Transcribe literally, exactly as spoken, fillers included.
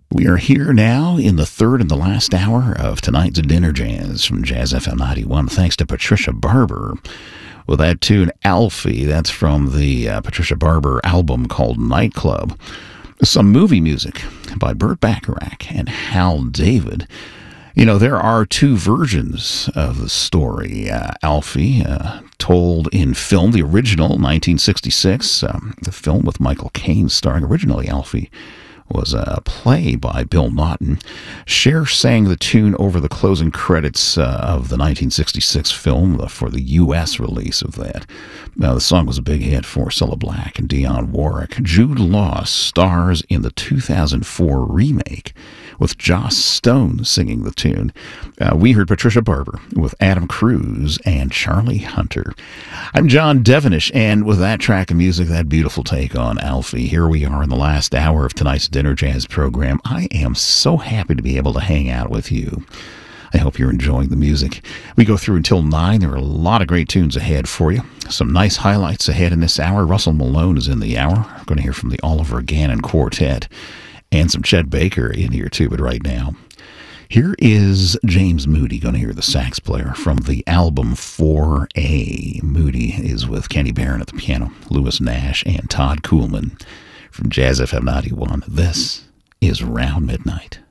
We are here now in the third and the last hour of tonight's Dinner Jazz from Jazz F M ninety-one. Thanks to Patricia Barber with that tune, Alfie. That's from the uh, Patricia Barber album called Nightclub. Some movie music by Burt Bacharach and Hal David. You know, there are two versions of the story. Uh, Alfie, uh, told in film, the original, nineteen sixty-six, um, the film with Michael Caine starring. Originally, Alfie was a play by Bill Naughton. Cher sang the tune over the closing credits uh, of the nineteen sixty-six film uh, for the U S release of that. Now, the song was a big hit for Cilla Black and Dionne Warwick. Jude Law stars in the two thousand four remake with Joss Stone singing the tune. Uh, we heard Patricia Barber with Adam Cruz and Charlie Hunter. I'm John Devenish, and with that track of music, that beautiful take on Alfie, here we are in the last hour of tonight's Dinner Jazz program. I am so happy to be able to hang out with you. I hope you're enjoying the music. We go through until nine. There are a lot of great tunes ahead for you. Some nice highlights ahead in this hour. Russell Malone is in the hour. We're going to hear from the Oliver Gannon Quartet and some Chet Baker in here too. But right now, here is James Moody. Going to hear the sax player from the album four A. Moody is with Kenny Barron at the piano, Lewis Nash, and Todd Kuhlman from Jazz F M ninety-one. This is Round Midnight.